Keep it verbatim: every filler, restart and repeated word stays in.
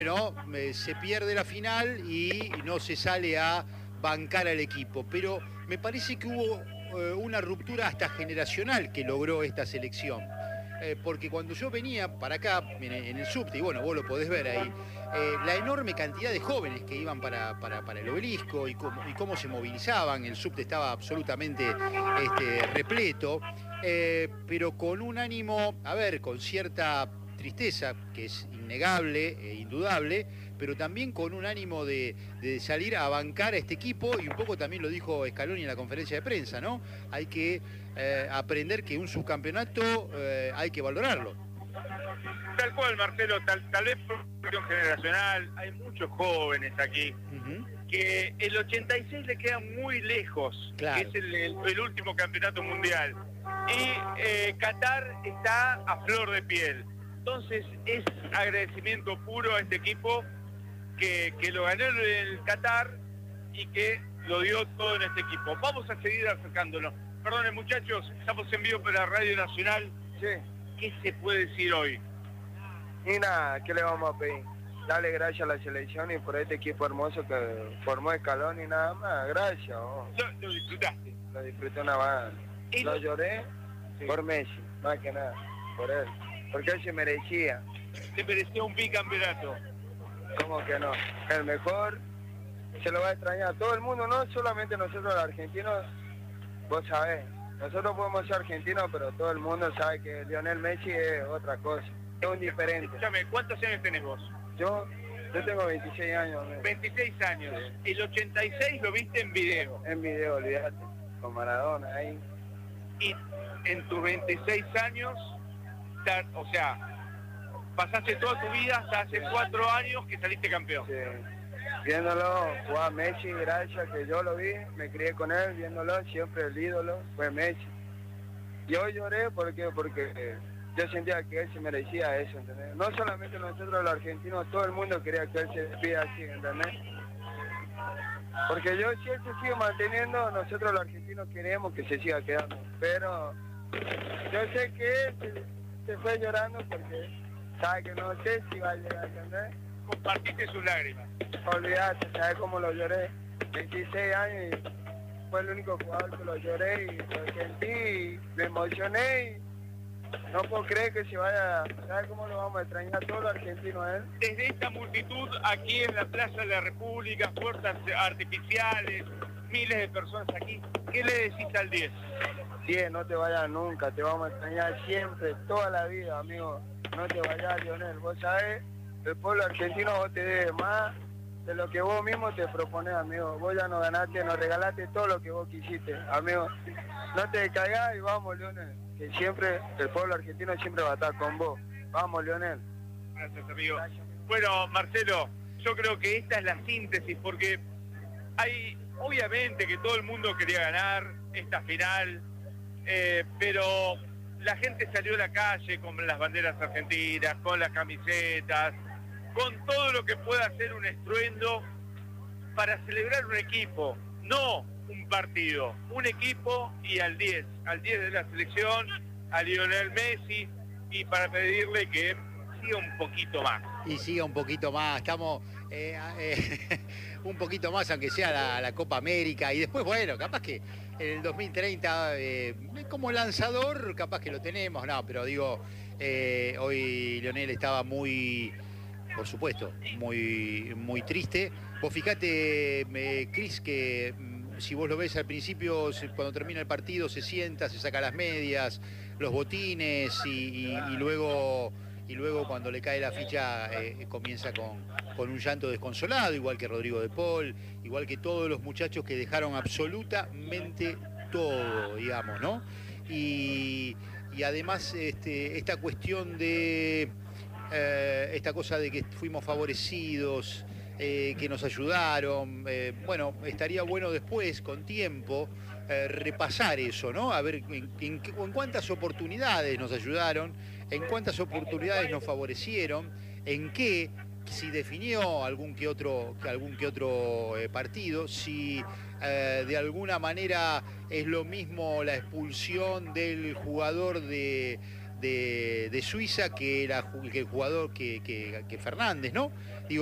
bueno, eh, se pierde la final y no se sale a bancar al equipo. Pero me parece que hubo eh, una ruptura hasta generacional que logró esta selección. Eh, porque cuando yo venía para acá, en, en el subte, y bueno, vos lo podés ver ahí, eh, la enorme cantidad de jóvenes que iban para, para, para el obelisco y cómo, y cómo se movilizaban, el subte estaba absolutamente este, repleto, eh, pero con un ánimo, a ver, con cierta tristeza, que es innegable e indudable, pero también con un ánimo de, de salir a bancar a este equipo, y un poco también lo dijo Scaloni en la conferencia de prensa, ¿no? Hay que eh, aprender que un subcampeonato eh, hay que valorarlo. Tal cual, Marcelo, tal, tal vez por cuestión generacional, hay muchos jóvenes aquí, uh-huh. que el ochenta y seis le queda muy lejos, claro. que es el, el, el último campeonato mundial, y eh, Qatar está a flor de piel. Entonces es agradecimiento puro a este equipo que, que lo ganó en el Qatar y que lo dio todo en este equipo. Vamos a seguir acercándonos. Perdonen muchachos, estamos en vivo para Radio Nacional. Sí. ¿Qué se puede decir hoy? Y nada, ¿qué le vamos a pedir? Dale gracias a la selección y por este equipo hermoso que formó Scaloni y nada más. Gracias. Oh. Lo, lo disfrutaste. Lo disfruté una banda. Lo lloré sí. por Messi, más que nada, por él. Porque él se merecía. Se merecía un bicampeonato. ¿Cómo que no? El mejor se lo va a extrañar. Todo el mundo, no solamente nosotros los argentinos, vos sabés. Nosotros podemos ser argentinos, pero todo el mundo sabe que Lionel Messi es otra cosa. Es un diferente. Escúchame, ¿cuántos años tenés vos? Yo, yo tengo veintiséis años. ¿no? veintiséis años. Sí. El ochenta y seis lo viste en video. En video, olvídate. Con Maradona ahí. Y en tus veintiséis años... O sea, pasaste toda tu vida hasta hace cuatro años que saliste campeón. Sí. Viéndolo, jugar Messi, gracias que yo lo vi, me crié con él, viéndolo, siempre el ídolo fue Messi. Y hoy lloré porque, porque yo sentía que él se merecía eso, ¿entendés? No solamente nosotros los argentinos, todo el mundo quería que él se despida así, ¿entendés? Porque yo, si él se sigue manteniendo, nosotros los argentinos queremos que se siga quedando. Pero yo sé que él se, se fue llorando porque sabe que no sé si va a llegar, ¿entendés? Compartiste sus lágrimas. Olvídate, ¿sabes cómo lo lloré? veintiséis años y fue el único jugador que lo lloré y lo sentí y me emocioné y no puedo creer que se vaya. ¿Sabes cómo lo vamos a extrañar todos los argentinos a él? Desde esta multitud aquí en la Plaza de la República, fuerzas artificiales, miles de personas aquí, ¿qué le decís al diez? diez, no te vayas nunca, te vamos a extrañar siempre, toda la vida, amigo. No te vayas, Lionel. Vos sabés, el pueblo argentino vos te debe más de lo que vos mismo te propones, amigo. Vos ya nos ganaste, nos regalaste todo lo que vos quisiste, amigo. No te caigas y vamos, Lionel. Que siempre, el pueblo argentino siempre va a estar con vos. Vamos, Lionel. Gracias, amigo. Gracias. Bueno, Marcelo, yo creo que esta es la síntesis, porque hay, obviamente que todo el mundo quería ganar esta final, eh, pero la gente salió a la calle con las banderas argentinas, con las camisetas, con todo lo que pueda hacer un estruendo para celebrar un equipo, no un partido, un equipo y al diez, al diez de la selección, a Lionel Messi, y para pedirle que siga un poquito más. Y siga un poquito más, estamos eh, eh, un poquito más, aunque sea la, la Copa América, y después, bueno, capaz que en el dos mil treinta, eh, como lanzador, capaz que lo tenemos, no, pero digo, eh, hoy Lionel estaba muy, por supuesto, muy, muy triste. Vos fijate, eh, Cris, que si vos lo ves al principio, cuando termina el partido, se sienta, se saca las medias, los botines, y, y, y luego... y luego cuando le cae la ficha eh, comienza con, con un llanto desconsolado, igual que Rodrigo de Paul, igual que todos los muchachos que dejaron absolutamente todo, digamos, ¿no? Y, y además este, esta cuestión de, eh, esta cosa de que fuimos favorecidos, eh, que nos ayudaron, eh, bueno, estaría bueno después, con tiempo, eh, repasar eso, ¿no? A ver en, en, en cuántas oportunidades nos ayudaron, en cuántas oportunidades nos favorecieron, en qué, si definió algún que otro, algún que otro eh, partido, si eh, de alguna manera es lo mismo la expulsión del jugador de, de, de Suiza que, la, que el jugador que, que, que Fernández, ¿no? Digo,